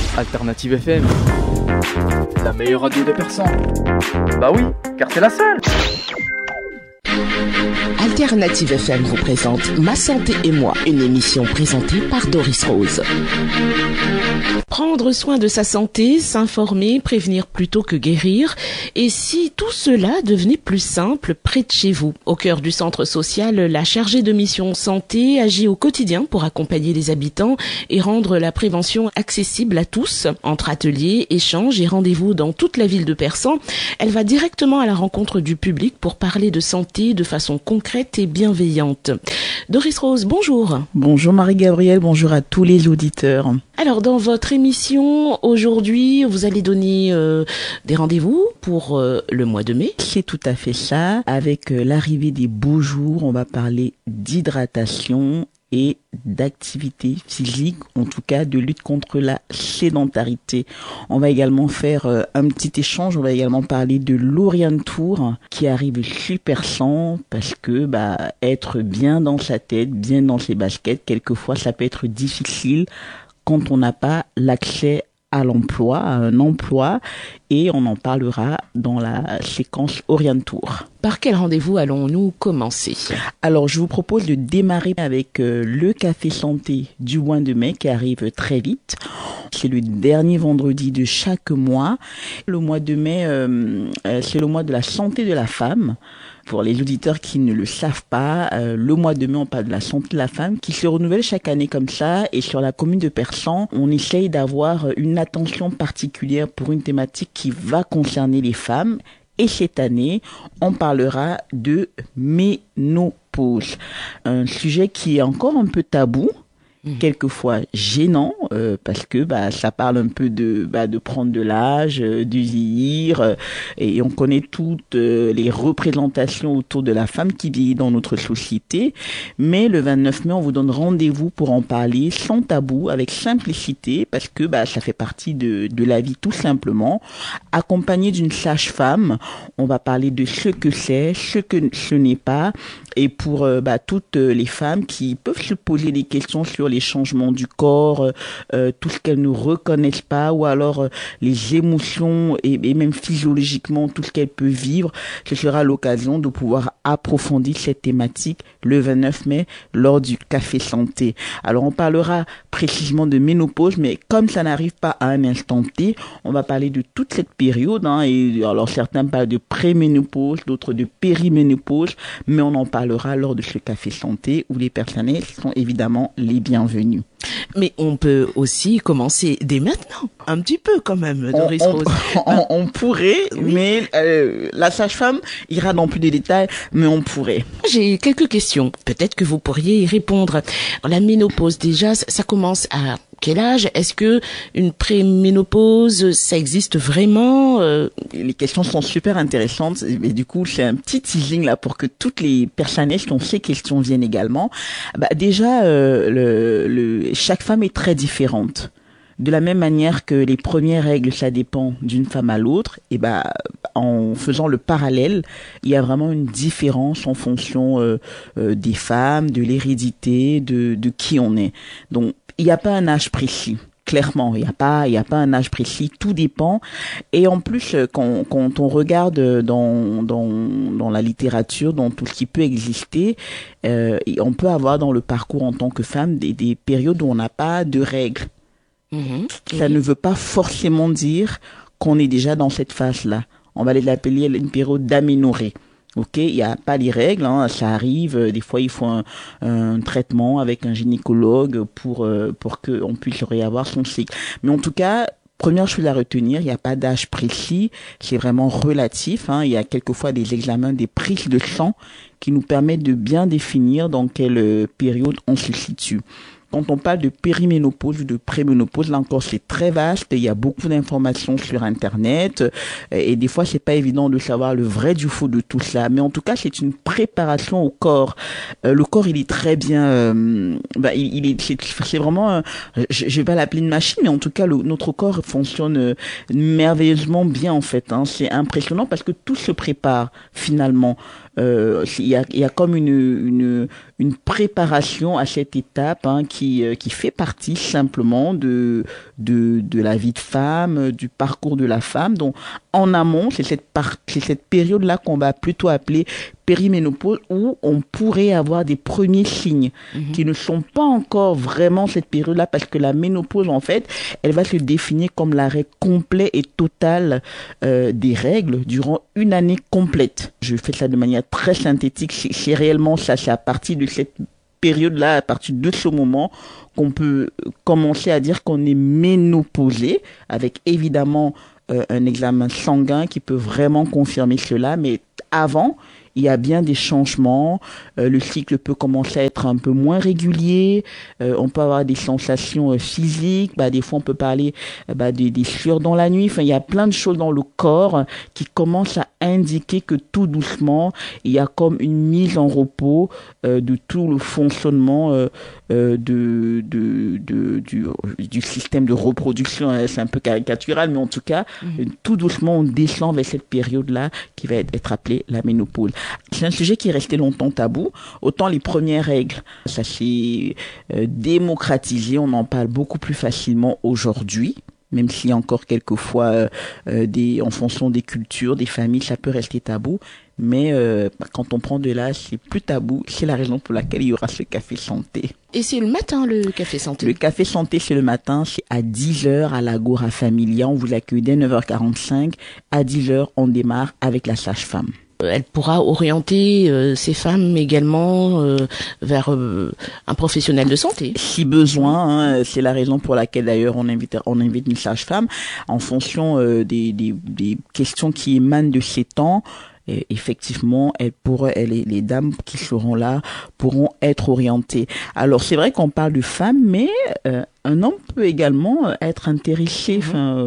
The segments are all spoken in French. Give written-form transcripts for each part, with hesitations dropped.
Alternative FM, la meilleure radio de Persan. Bah oui, car c'est la seule. Alternative FM vous présente Ma Santé et moi, une émission présentée par Doris Rose. Prendre soin de sa santé, s'informer, prévenir plutôt que guérir. Et si tout cela devenait plus simple près de chez vous? Au cœur du centre social, la chargée de mission santé agit au quotidien pour accompagner les habitants et rendre la prévention accessible à tous. Entre ateliers, échanges et rendez-vous dans toute la ville de Persan, elle va directement à la rencontre du public pour parler de santé de façon concrète et bienveillante. Doris Rose, bonjour. Bonjour Marie-Gabrielle, bonjour à tous les auditeurs. Alors, dans votre émission, aujourd'hui, vous allez donner des rendez-vous pour le mois de mai. C'est tout à fait ça. Avec l'arrivée des beaux jours, on va parler d'hydratation et d'activité physique, en tout cas de lutte contre la sédentarité. On va également faire un petit échange, on va également parler de l'Orient Tour qui arrive super sans parce que être bien dans sa tête, bien dans ses baskets, quelquefois ça peut être difficile quand on n'a pas l'accès à l'emploi, à un emploi, et on en parlera dans la séquence Orient Tour. Par quel rendez-vous allons-nous commencer? Alors, je vous propose de démarrer avec le Café Santé du mois de mai qui arrive très vite. C'est le dernier vendredi de chaque mois. Le mois de mai, c'est le mois de la santé de la femme. Pour les auditeurs qui ne le savent pas, le mois de mai, on parle de la santé de la femme qui se renouvelle chaque année comme ça. Et sur la commune de Persan, on essaye d'avoir une attention particulière pour une thématique qui va concerner les femmes. Et cette année, on parlera de ménopause. Un sujet qui est encore un peu tabou. Quelquefois gênant parce que ça parle un peu de prendre de l'âge, du vieillir et on connaît toutes les représentations autour de la femme qui vieillit dans notre société. Mais le 29 mai, on vous donne rendez-vous pour en parler sans tabou, avec simplicité parce que ça fait partie de la vie tout simplement. Accompagné d'une sage-femme, on va parler de ce que c'est, ce que ce n'est pas. Et pour toutes les femmes qui peuvent se poser des questions sur les changements du corps, tout ce qu'elles ne reconnaissent pas, ou alors les émotions et même physiologiquement tout ce qu'elles peuvent vivre, ce sera l'occasion de pouvoir approfondir cette thématique le 29 mai lors du Café Santé. Alors on parlera précisément de ménopause, mais comme ça n'arrive pas à un instant T, on va parler de toute cette période. Et alors certains parlent de préménopause, d'autres de périménopause, mais on en parlera lors de ce Café Santé où les personnels sont évidemment les bienvenus. Mais on peut aussi commencer dès maintenant, un petit peu quand même, Doris Rose. On pourrait, oui. Mais la sage-femme ira dans plus de détails, mais on pourrait. J'ai quelques questions, peut-être que vous pourriez y répondre. La ménopause, déjà, ça commence à quel âge? Est-ce que une préménopause, ça existe vraiment? Les questions sont super intéressantes, mais du coup, c'est un petit teasing là pour que toutes les personnes qui ont ces questions viennent également. Déjà, chaque femme est très différente. De la même manière que les premières règles, ça dépend d'une femme à l'autre, en faisant le parallèle, il y a vraiment une différence en fonction des femmes, de l'hérédité, de qui on est. Donc, il n'y a pas un âge précis. Clairement, il y a pas un âge précis, tout dépend. Et en plus, quand on regarde dans la littérature, dans tout ce qui peut exister, on peut avoir dans le parcours en tant que femme des périodes où on n'a pas de règles. Ça ne veut pas forcément dire qu'on est déjà dans cette phase-là. On va l'appeler une période d'aménorrhée. Ok, il n'y a pas les règles, ça arrive. Des fois, il faut un traitement avec un gynécologue pour qu'on puisse réavoir son cycle. Mais en tout cas, première chose à retenir, il n'y a pas d'âge précis, c'est vraiment relatif. Il y a quelquefois des examens, des prises de sang qui nous permettent de bien définir dans quelle période on se situe. Quand on parle de périménopause ou de préménopause, là encore, c'est très vaste. Il y a beaucoup d'informations sur Internet. Et des fois, c'est pas évident de savoir le vrai du faux de tout ça. Mais en tout cas, c'est une préparation au corps. Le corps, il est très bien, c'est vraiment, je vais pas l'appeler une machine, mais en tout cas, notre corps fonctionne merveilleusement bien, en fait. C'est impressionnant parce que tout se prépare, finalement. il y a comme une préparation à cette étape qui fait partie simplement de la vie de femme, du parcours de la femme. Donc en amont, c'est cette période-là qu'on va plutôt appeler périménopause, où on pourrait avoir des premiers signes qui ne sont pas encore vraiment cette période-là, parce que la ménopause, en fait, elle va se définir comme l'arrêt complet et total des règles durant une année complète. Je fais ça de manière très synthétique. C'est réellement ça, c'est à partir de cette période-là, à partir de ce moment, qu'on peut commencer à dire qu'on est ménopausé, avec évidemment un examen sanguin qui peut vraiment confirmer cela, mais avant, il y a bien des changements. Le cycle peut commencer à être un peu moins régulier. On peut avoir des sensations physiques. Des fois, on peut parler des sueurs dans la nuit. Enfin, il y a plein de choses dans le corps qui commencent à indiquer que tout doucement, il y a comme une mise en repos de tout le fonctionnement du système de reproduction. C'est un peu caricatural, mais en tout cas, tout doucement, on descend vers cette période-là qui va être appelée la ménopause. C'est un sujet qui est resté longtemps tabou. Autant les premières règles, ça s'est démocratisé, on en parle beaucoup plus facilement aujourd'hui. Même s'il y a encore quelquefois en fonction des cultures, des familles, ça peut rester tabou. Mais quand on prend de l'âge, c'est plus tabou. C'est la raison pour laquelle il y aura ce café santé. Et c'est le matin, le café santé? Le café santé, c'est le matin. C'est à 10h à l'Agora Familia. On vous accueille dès 9h45. À 10h, on démarre avec la sage-femme. Elle pourra orienter ces femmes également vers un professionnel de santé. Si besoin, c'est la raison pour laquelle d'ailleurs on invite une sage-femme en fonction des questions qui émanent de ces temps. Et effectivement, les dames qui seront là pourront être orientées. Alors c'est vrai qu'on parle de femmes, mais un homme peut également être intéressé.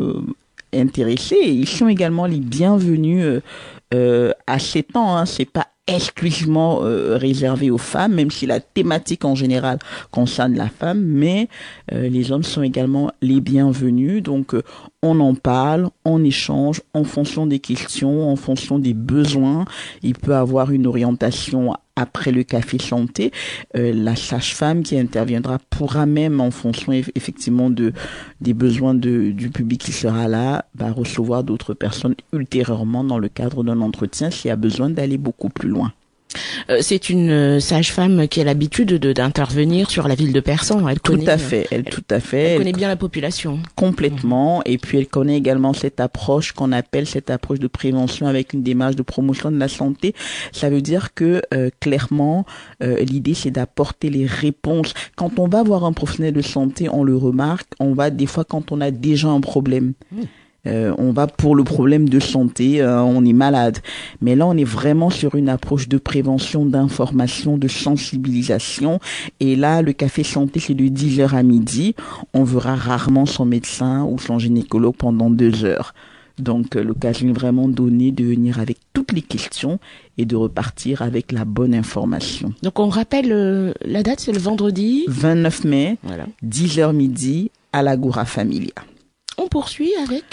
Ils sont également les bienvenus à ces temps. C'est pas exclusivement réservé aux femmes, même si la thématique en général concerne la femme, mais les hommes sont également les bienvenus. Donc on en parle, on échange en fonction des questions, en fonction des besoins. Il peut avoir une orientation après le café santé. La sage-femme qui interviendra pourra même, en fonction effectivement des besoins du public qui sera là, recevoir d'autres personnes ultérieurement dans le cadre d'un entretien s'il y a besoin d'aller beaucoup plus loin. C'est une sage-femme qui a l'habitude d'intervenir sur la ville de Persan. Elle connaît bien la population. Complètement. Et puis elle connaît également cette approche qu'on appelle cette approche de prévention avec une démarche de promotion de la santé. Ça veut dire que clairement, l'idée c'est d'apporter les réponses. Quand on va voir un professionnel de santé, on le remarque, on va des fois quand on a déjà un problème. On va pour le problème de santé, on est malade. Mais là, on est vraiment sur une approche de prévention, d'information, de sensibilisation. Et là, le café santé, c'est de 10h à midi. On verra rarement son médecin ou son gynécologue pendant 2 heures. Donc, l'occasion est vraiment donnée de venir avec toutes les questions et de repartir avec la bonne information. Donc, on rappelle la date, c'est le vendredi 29 mai, 10h midi, à l'Agora Familia. On poursuit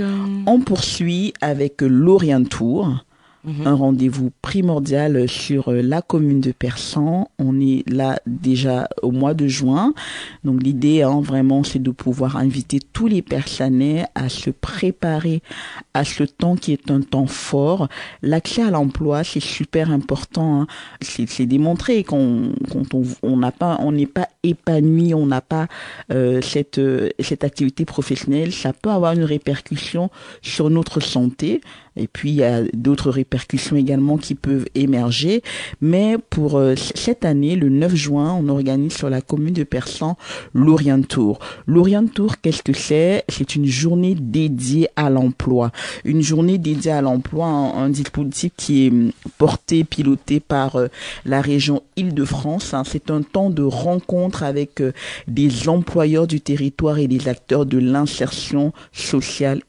avec l'Orient Tour, un rendez-vous primordial sur la commune de Persan. On est là déjà au mois de juin. Donc l'idée vraiment c'est de pouvoir inviter tous les Persanais à se préparer à ce temps qui est un temps fort. L'accès à l'emploi, c'est super important. C'est démontré qu'on n'est pas épanoui, on n'a pas cette activité professionnelle, ça peut avoir une répercussion sur notre santé. Et puis, il y a d'autres répercussions également qui peuvent émerger. Mais pour cette année, le 9 juin, on organise sur la commune de Persan l'Orient Tour. L'Orient Tour, qu'est-ce que c'est? C'est une journée dédiée à l'emploi. Une journée dédiée à l'emploi, un dispositif qui est piloté par la région Île-de-France. C'est un temps de rencontre avec des employeurs du territoire et des acteurs de l'insertion sociale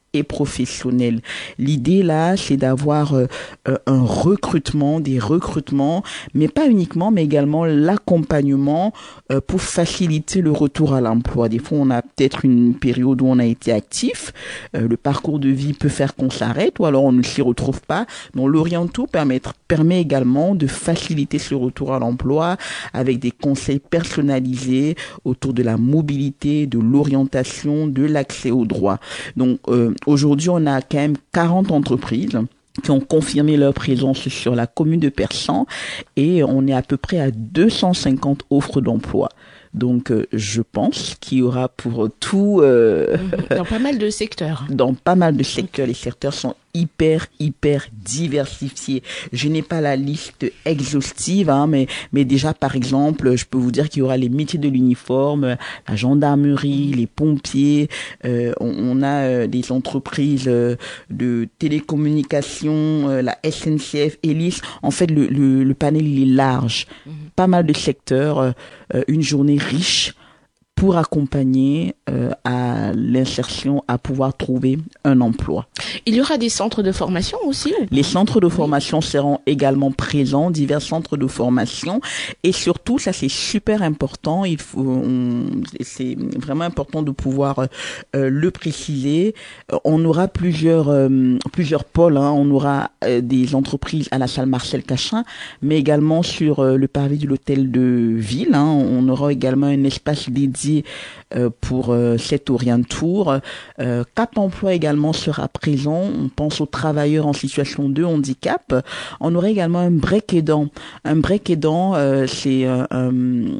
et professionnelle. L'idée là, c'est d'avoir un recrutement, des recrutements, mais pas uniquement, mais également l'accompagnement pour faciliter le retour à l'emploi. Des fois, on a peut-être une période où on a été actif, le parcours de vie peut faire qu'on s'arrête, ou alors on ne s'y retrouve pas. Donc l'Orientour permet également de faciliter ce retour à l'emploi avec des conseils personnalisés autour de la mobilité, de l'orientation, de l'accès aux droits. Donc aujourd'hui, on a quand même 40 entreprises qui ont confirmé leur présence sur la commune de Persan et on est à peu près à 250 offres d'emploi. Donc, je pense qu'il y aura pour tout... dans pas mal de secteurs. Dans pas mal de secteurs. Les secteurs sont hyper diversifiés. Je n'ai pas la liste exhaustive, mais déjà, par exemple, je peux vous dire qu'il y aura les métiers de l'uniforme, la gendarmerie, les pompiers. On a des entreprises de télécommunications, la SNCF, Elis. En fait, le panel il est large. Pas mal de secteurs. Une journée riche pour accompagner à l'insertion, à pouvoir trouver un emploi. Il y aura des centres de formation aussi? Les centres de formation seront également présents, divers centres de formation, et surtout, ça c'est super important, c'est vraiment important de pouvoir le préciser. On aura plusieurs pôles, on aura des entreprises à la salle Marcel Cachin, mais également sur le parvis de l'hôtel de ville, on aura également un espace dédié pour cet Orientour. Cap Emploi également sera présent. On pense aux travailleurs en situation de handicap. On aura également un break aidant. Un break aidant, c'est un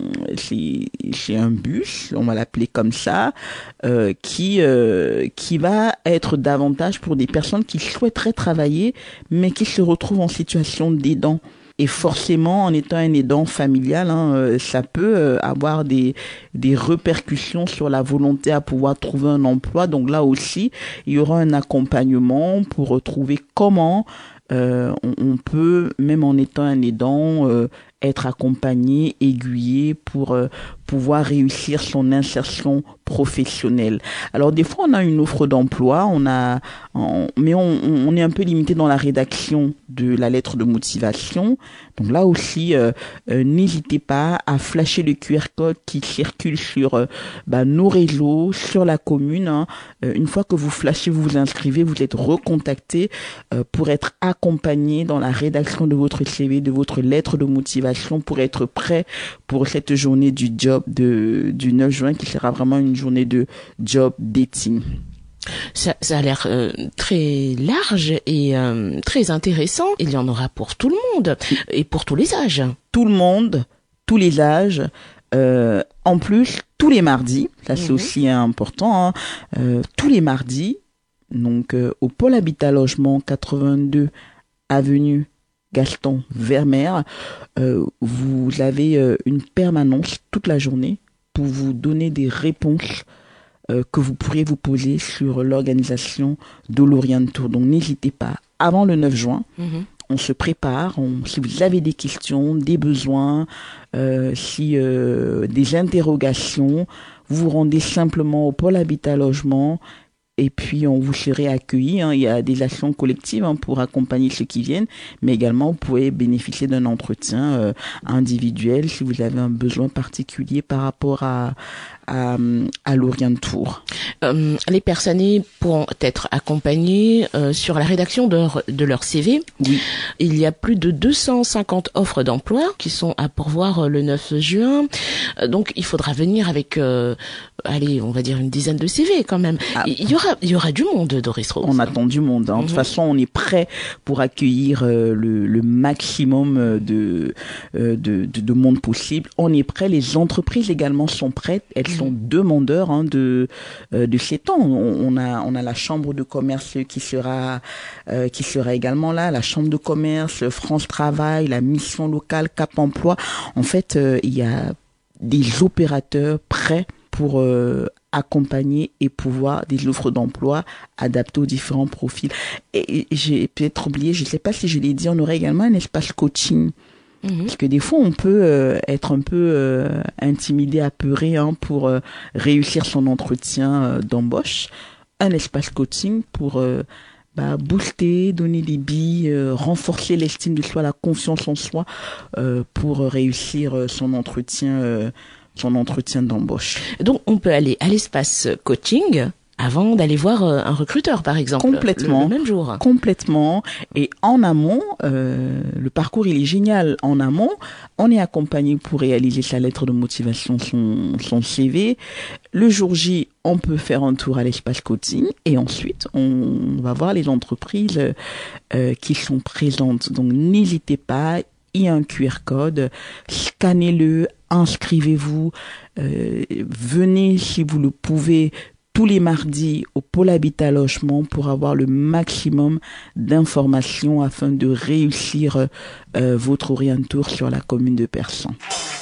bus, on va l'appeler comme ça, qui va être davantage pour des personnes qui souhaiteraient travailler, mais qui se retrouvent en situation d'aidant. Et forcément, en étant un aidant familial, ça peut avoir des répercussions sur la volonté à pouvoir trouver un emploi. Donc là aussi, il y aura un accompagnement pour trouver comment on peut, même en étant un aidant, être accompagné, aiguillé pour pouvoir réussir son insertion professionnelle. Alors des fois on a une offre d'emploi, mais on est un peu limité dans la rédaction de la lettre de motivation. Donc là aussi, n'hésitez pas à flasher le QR code qui circule sur nos réseaux, sur la commune. Une fois que vous flashez, vous vous inscrivez, vous êtes recontacté pour être accompagné dans la rédaction de votre CV, de votre lettre de motivation, pour être prêt pour cette journée du job du 9 juin qui sera vraiment une journée de job dating. Ça a l'air très large et très intéressant. Il y en aura pour tout le monde et pour tous les âges. Tout le monde, tous les âges. En plus, tous les mardis, ça c'est aussi important, tous les mardis, donc au pôle Habitat Logement 82 avenue Gaston Vermeer, vous avez une permanence toute la journée pour vous donner des réponses que vous pourriez vous poser sur l'organisation de l'Orientour. Donc n'hésitez pas, avant le 9 juin, on se prépare, si vous avez des questions, des besoins, des interrogations, vous vous rendez simplement au pôle Habitat Logement et puis on vous serez accueillis. Il y a des actions collectives pour accompagner ceux qui viennent, mais également vous pouvez bénéficier d'un entretien individuel si vous avez un besoin particulier par rapport à l'Orientour. Les personnes pourront être accompagnées sur la rédaction de leur CV. Oui. Il y a plus de 250 offres d'emploi qui sont à pourvoir le 9 juin. Donc il faudra venir avec on va dire une dizaine de CV quand même. Il y aura du monde, Doris Rose. On attend du monde. De toute façon, on est prêt pour accueillir le maximum de monde possible. On est prêt. Les entreprises également sont prêtes. Elles sont demandeurs de ces temps. On a la chambre de commerce qui sera également là, la chambre de commerce, France Travail, la mission locale, Cap Emploi. En fait, il y a des opérateurs prêts pour accompagner et pouvoir des offres d'emploi adaptées aux différents profils. Et j'ai peut-être oublié, je ne sais pas si je l'ai dit, on aurait également un espace coaching. Parce que des fois, on peut être un peu intimidé, apeuré pour réussir son entretien d'embauche. un espace coaching pour booster, donner des billes, renforcer l'estime de soi, la confiance en soi pour réussir son entretien d'embauche. Donc on peut aller à l'espace coaching avant d'aller voir un recruteur, par exemple. Complètement. Le même jour. Complètement. Et en amont, le parcours, il est génial. En amont, on est accompagné pour réaliser sa lettre de motivation, son CV. Le jour J, on peut faire un tour à l'espace coaching et ensuite, on va voir les entreprises qui sont présentes. Donc, n'hésitez pas. Il y a un QR code. Scannez-le. Inscrivez-vous. Venez si vous le pouvez tous les mardis au pôle Habitat Logement pour avoir le maximum d'informations afin de réussir votre orientour sur la commune de Persan.